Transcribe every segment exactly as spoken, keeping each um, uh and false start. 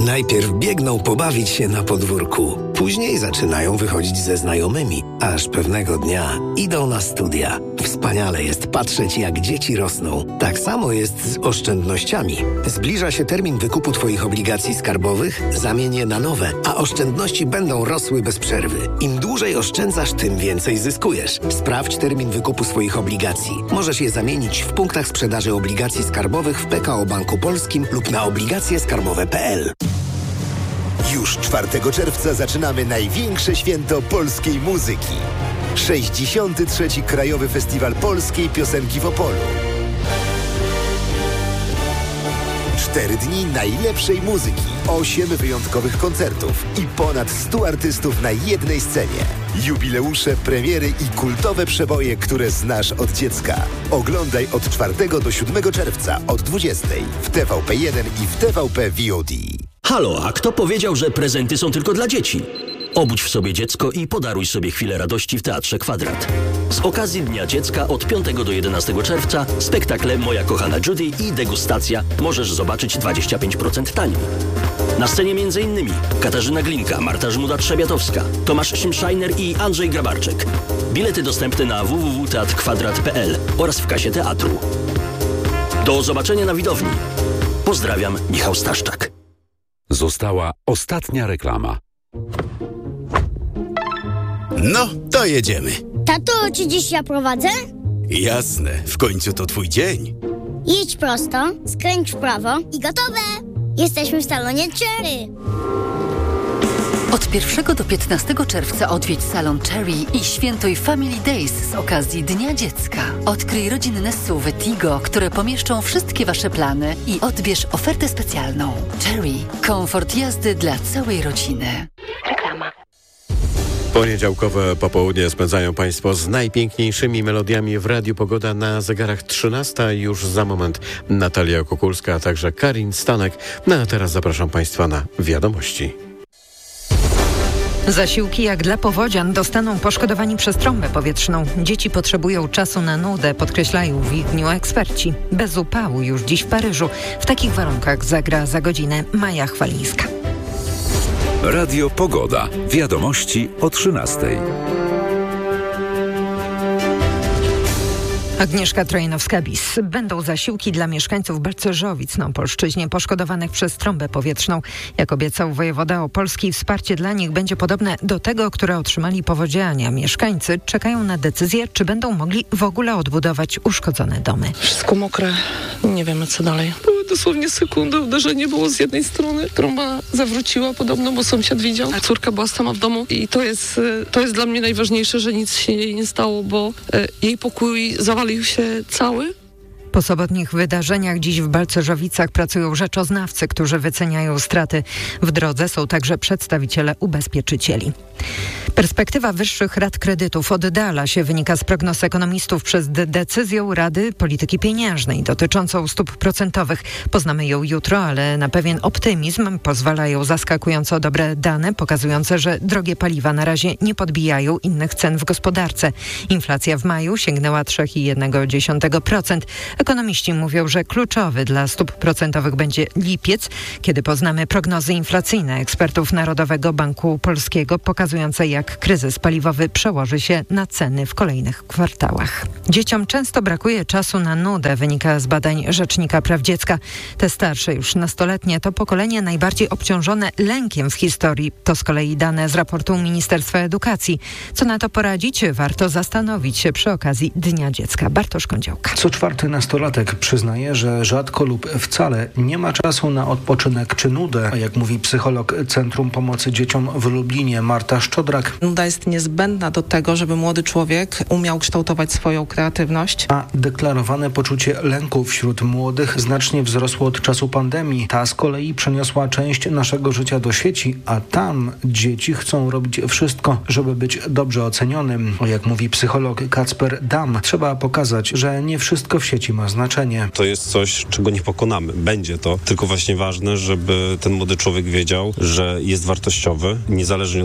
Najpierw biegną pobawić się na podwórku, później zaczynają wychodzić ze znajomymi, aż pewnego dnia idą na studia. Wspaniale jest patrzeć, jak dzieci rosną. Tak samo jest z oszczędnościami. Zbliża się termin wykupu Twoich obligacji skarbowych, zamień je na nowe, a oszczędności będą rosły bez przerwy. Im dłużej oszczędzasz, tym więcej zyskujesz. Sprawdź termin wykupu swoich obligacji. Możesz je zamienić w punktach sprzedaży obligacji skarbowych w P K O Banku Polskim lub na obligacje skarbowe kropka p l. Już czwartego czerwca zaczynamy największe święto polskiej muzyki. sześćdziesiąty trzeci Krajowy Festiwal Polskiej Piosenki w Opolu. Cztery dni najlepszej muzyki, osiem wyjątkowych koncertów i ponad stu artystów na jednej scenie. Jubileusze, premiery i kultowe przeboje, które znasz od dziecka. Oglądaj od czwartego do siódmego czerwca od dwudziestej w T V P jeden i w T V P V O D. Halo, a kto powiedział, że prezenty są tylko dla dzieci? Obudź w sobie dziecko i podaruj sobie chwilę radości w Teatrze Kwadrat. Z okazji Dnia Dziecka od piątego do jedenastego czerwca spektakle Moja kochana Judy i Degustacja możesz zobaczyć dwadzieścia pięć procent taniej. Na scenie m.in. Katarzyna Glinka, Marta Żmuda-Trzebiatowska, Tomasz Szymszajner i Andrzej Grabarczyk. Bilety dostępne na w w w kropka teatr kwadrat kropka p l oraz w kasie teatru. Do zobaczenia na widowni. Pozdrawiam, Michał Staszczak. Została ostatnia reklama. No, to jedziemy. Tato, czy dziś ja prowadzę? Jasne, w końcu to twój dzień. Jedź prosto, skręć w prawo i gotowe! Jesteśmy w salonie Cherry. Od pierwszego do piętnastego czerwca odwiedź salon Cherry i świętuj Family Days z okazji Dnia Dziecka. Odkryj rodzinne S U V Tigo, które pomieszczą wszystkie Wasze plany i odbierz ofertę specjalną. Cherry. Komfort jazdy dla całej rodziny. Reklama. Poniedziałkowe popołudnie spędzają Państwo z najpiękniejszymi melodiami w Radiu Pogoda. Na zegarach trzynasta, już za moment Natalia Kukulska, a także Karin Stanek. No a teraz zapraszam Państwa na wiadomości. Zasiłki jak dla powodzian dostaną poszkodowani przez trąbę powietrzną. Dzieci potrzebują czasu na nudę, podkreślają w Widniu eksperci. Bez upału już dziś w Paryżu. W takich warunkach zagra za godzinę Maja Chwalińska. Radio Pogoda. Wiadomości o trzynastej. Agnieszka Trojanowska-Bis. Będą zasiłki dla mieszkańców Balcerzowic na Opolszczyźnie poszkodowanych przez trąbę powietrzną. Jak obiecał wojewoda opolski, wsparcie dla nich będzie podobne do tego, które otrzymali powodziania. Mieszkańcy czekają na decyzję, czy będą mogli w ogóle odbudować uszkodzone domy. Wszystko mokre, nie wiemy co dalej. Były dosłownie sekundy, uderzenie było z jednej strony. Trąba zawróciła podobno, bo sąsiad widział, a córka była sama w domu i to jest, to jest dla mnie najważniejsze, że nic się jej nie stało, bo jej pokój zawalił się cały. Po sobotnich wydarzeniach dziś w Balcerzowicach pracują rzeczoznawcy, którzy wyceniają straty. W drodze są także przedstawiciele ubezpieczycieli. Perspektywa wyższych rat kredytów oddala się, wynika z prognoz ekonomistów przed decyzją Rady Polityki Pieniężnej dotyczącą stóp procentowych. Poznamy ją jutro, ale na pewien optymizm pozwalają zaskakująco dobre dane pokazujące, że drogie paliwa na razie nie podbijają innych cen w gospodarce. Inflacja w maju sięgnęła trzy przecinek jeden procent. Ekonomiści mówią, że kluczowy dla stóp procentowych będzie lipiec, kiedy poznamy prognozy inflacyjne ekspertów Narodowego Banku Polskiego pokazujące, jak kryzys paliwowy przełoży się na ceny w kolejnych kwartałach. Dzieciom często brakuje czasu na nudę, wynika z badań Rzecznika Praw Dziecka. Te starsze, już nastoletnie, to pokolenie najbardziej obciążone lękiem w historii. To z kolei dane z raportu Ministerstwa Edukacji. Co na to poradzić? Warto zastanowić się przy okazji Dnia Dziecka. Bartosz Kądziołka. Co czwarty nastolatek przyznaje, że rzadko lub wcale nie ma czasu na odpoczynek czy nudę. A jak mówi psycholog Centrum Pomocy Dzieciom w Lublinie Marta Szczodrak, nuda jest niezbędna do tego, żeby młody człowiek umiał kształtować swoją kreatywność. A deklarowane poczucie lęku wśród młodych znacznie wzrosło od czasu pandemii. Ta z kolei przeniosła część naszego życia do sieci, a tam dzieci chcą robić wszystko, żeby być dobrze ocenionym. O, jak mówi psycholog Kacper Dam, trzeba pokazać, że nie wszystko w sieci ma znaczenie. To jest coś, czego nie pokonamy. Będzie to, tylko właśnie ważne, żeby ten młody człowiek wiedział, że jest wartościowy, niezależnie od tego, czy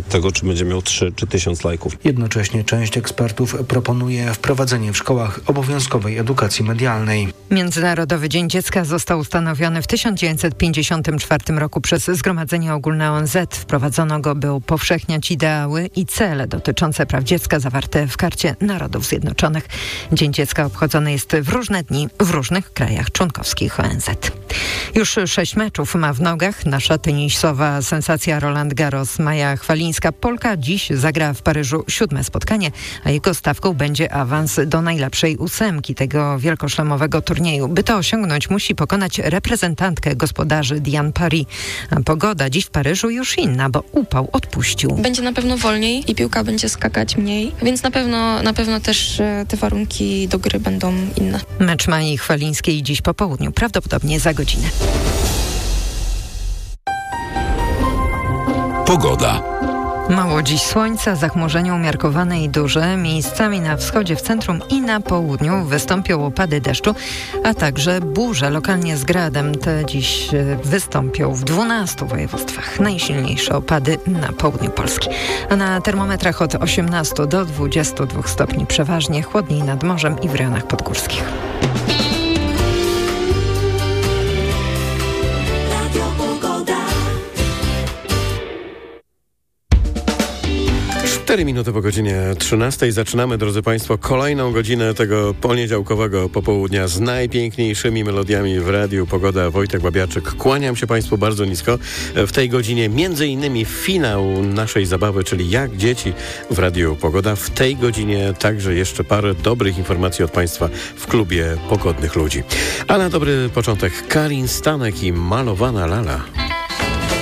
czy będzie miał trzy czy tysiąc lajków. Jednocześnie część ekspertów proponuje wprowadzenie w szkołach obowiązkowej edukacji medialnej. Międzynarodowy Dzień Dziecka został ustanowiony w tysiąc dziewięćset pięćdziesiątym czwartym roku przez Zgromadzenie Ogólne O N Z. Wprowadzono go, by upowszechniać ideały i cele dotyczące praw dziecka zawarte w Karcie Narodów Zjednoczonych. Dzień Dziecka obchodzony jest w różne dni w różnych krajach członkowskich O N Z. Już sześć meczów ma w nogach nasza tenisowa sensacja Roland Garros. Maja Chwalińska-Polka dziś zagra w Paryżu siódme spotkanie, a jego stawką będzie awans do najlepszej ósemki tego wielkoszlemowego turnieju. By to osiągnąć, musi pokonać reprezentantkę gospodarzy Diane Paris. A pogoda dziś w Paryżu już inna, bo upał odpuścił. Będzie na pewno wolniej i piłka będzie skakać mniej, więc na pewno, na pewno też te warunki do gry będą inne. Mecz Mai Chwalińskiej dziś po południu, prawdopodobnie za godzinę. Pogoda. Mało dziś słońca, zachmurzenie umiarkowane i duże. Miejscami na wschodzie, w centrum i na południu wystąpią opady deszczu, a także burze lokalnie z gradem. Te dziś wystąpią w dwunastu województwach. Najsilniejsze opady na południu Polski. A na termometrach od osiemnastu do dwudziestu dwóch stopni przeważnie, chłodniej nad morzem i w rejonach podgórskich. cztery minuty po godzinie trzynastej zaczynamy, drodzy Państwo, kolejną godzinę tego poniedziałkowego popołudnia z najpiękniejszymi melodiami w Radiu Pogoda. Wojtek Babiaczyk, kłaniam się Państwu bardzo nisko. W tej godzinie między innymi finał naszej zabawy, czyli Jak dzieci w Radiu Pogoda. W tej godzinie także jeszcze parę dobrych informacji od Państwa w klubie Pogodnych Ludzi. A na dobry początek Karin Stanek i Malowana Lala.